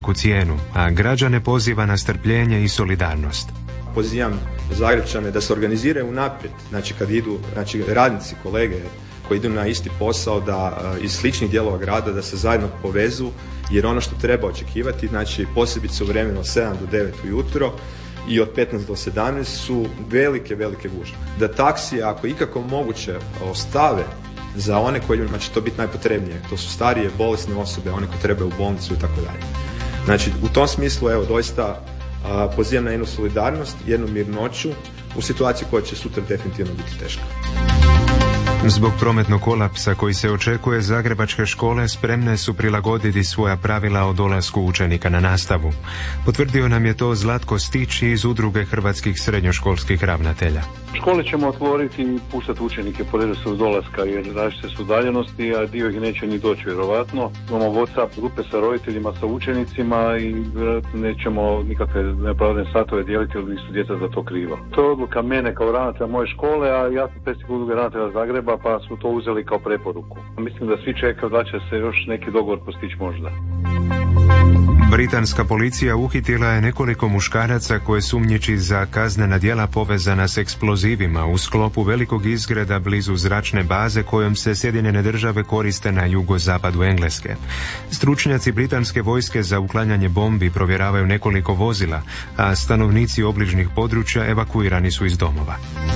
cijenu, a građane poziva na strpljenje i solidarnost. Pozivam Zagrepčane da se organiziraju unaprijed, znači kad idu, znači radnici, kolege koji idu na isti posao, da iz sličnih dijelova grada da se zajedno povezu, jer ono što treba očekivati, znači posebice u vremenu od 7 do 9 ujutro i od 15 do 17 su velike gužve. Da taksije, ako ikako moguće, ostave za one kojima će to biti najpotrebnije. To su starije, bolesne osobe, one koje trebaju u bolnicu i tako dalje. Znači, u tom smislu, evo, doista pozivam na jednu solidarnost, jednu mirnoću u situaciji koja će sutra definitivno biti teška. Zbog prometnog kolapsa koji se očekuje, zagrebačke škole spremne su prilagoditi svoja pravila o dolasku učenika na nastavu. Potvrdio nam je to Zlatko Stić iz Udruge hrvatskih srednjoškolskih ravnatelja. Škole ćemo otvoriti i puštati učenike po redu dolaska, jer različite su udaljenosti, a dio ih neće ni doći vjerovatno. Imamo WhatsApp grupe sa roditeljima, sa učenicima i nećemo nikakve neopravdane satove dijeliti, jer nisu djeca za to kriva. To je odluka mene kao ravnatelja moje škole, a ja sam predsjednik Udruge ravnatelja Zagreba, pa su to uzeli kao preporuku. Mislim da svi čekaju da će se još neki dogovor postići možda. Britanska policija uhitila je nekoliko muškaraca koje sumnjiči za kaznena djela povezana s eksplozivima u sklopu velikog izgreda blizu zračne baze kojom se Sjedinjene Države koriste na jugozapadu Engleske. Stručnjaci britanske vojske za uklanjanje bombi provjeravaju nekoliko vozila, a stanovnici obližnjih područja evakuirani su iz domova.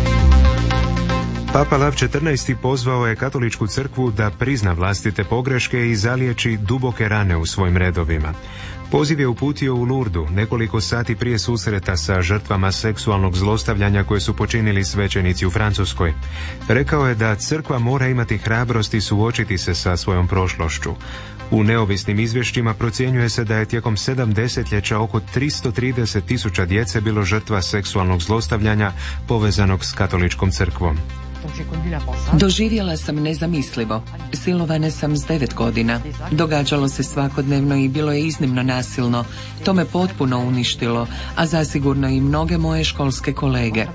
Papa Lav XIV. Pozvao je katoličku crkvu da prizna vlastite pogreške i zaliječi duboke rane u svojim redovima. Poziv je uputio u Lurdu nekoliko sati prije susreta sa žrtvama seksualnog zlostavljanja koje su počinili svećenici u Francuskoj. Rekao je da crkva mora imati hrabrost i suočiti se sa svojom prošlošću. U neovisnim izvješćima procjenjuje se da je tijekom 7 desetljeća oko 330.000 djece bilo žrtva seksualnog zlostavljanja povezanog s katoličkom crkvom. Doživjela sam nezamislivo. Silovane sam s 9 godina. Događalo se svakodnevno i bilo je iznimno nasilno. To me potpuno uništilo, a zasigurno i mnoge moje školske kolege.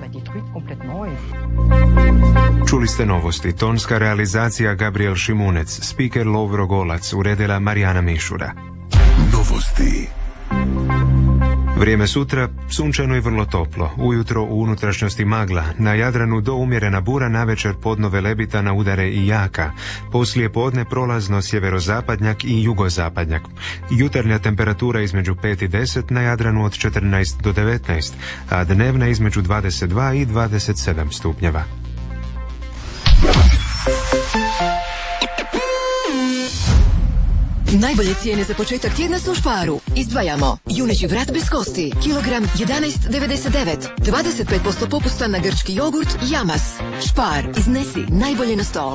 Čuli ste novosti. Tonska realizacija Gabriel Šimunec, speaker Lovro Golac, uredila Marijana Mišura. Novosti. Vrijeme sutra sunčano i vrlo toplo. Ujutro u unutrašnjosti magla, na Jadranu do umjerena bura, navečer podnove lebitana udare i jaka. Poslije podne prolazno sjeverozapadnjak i jugozapadnjak. Jutarnja temperatura između 5 i 10, na Jadranu od 14 do 19, a dnevna između 22 i 27 stupnjeva. Najbolje cijene za početak tjedna su u Sparu. Izdvajamo juneći vrat bez kosti, kilogram 11,99. 25% popusta na grčki jogurt Jamas. Spar, iznesi najbolje na stol.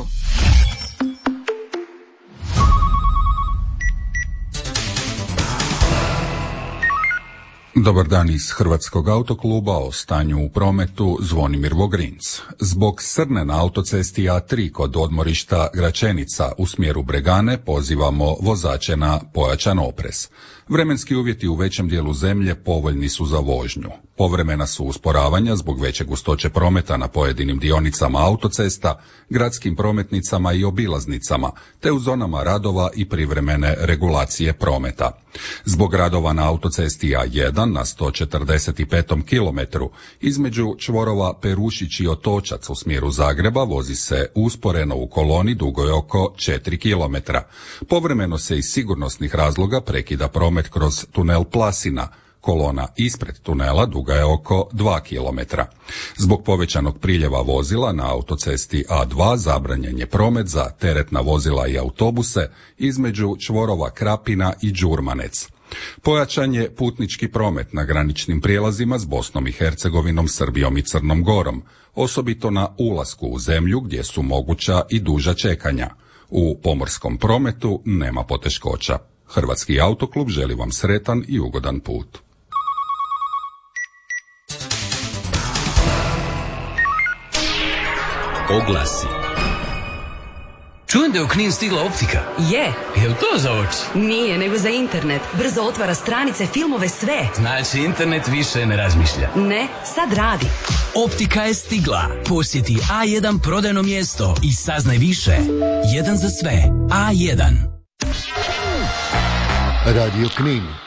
Dobar dan iz Hrvatskog autokluba, o stanju u prometu Zvonimir Vogrinc. Zbog srne na autocesti A3 kod odmorišta Gračenica u smjeru Bregane pozivamo vozače na pojačan oprez. Vremenski uvjeti u većem dijelu zemlje povoljni su za vožnju. Povremena su usporavanja zbog veće gustoće prometa na pojedinim dionicama autocesta, gradskim prometnicama i obilaznicama, te u zonama radova i privremene regulacije prometa. Zbog radova na autocesti A1 na 145. kilometru između čvorova Perušić i Otočac u smjeru Zagreba vozi se usporeno u koloni dugoj oko 4 kilometra. Povremeno se iz sigurnosnih razloga prekida promet kroz tunel Plasina. Kolona ispred tunela duga je oko 2 km. Zbog povećanog priljeva vozila na autocesti A2 zabranjen je promet za teretna vozila i autobuse između čvorova Krapina i Đurmanec. Pojačan je putnički promet na graničnim prijelazima s Bosnom i Hercegovinom, Srbijom i Crnom Gorom, osobito na ulasku u zemlju gdje su moguća i duža čekanja. U pomorskom prometu nema poteškoća. Hrvatski autoklub želi vam sretan i ugodan put. Oglasi. Čujem da je u Knin stigla optika. Je. Jel to za oči? Nije, nego za internet. Brzo otvara stranice, filmove, sve. Znači internet više ne razmišlja. Ne, sad radi. Optika je stigla. Posjeti A1 prodajno mjesto i saznaj više. Jedan za sve. A1. Radio Knin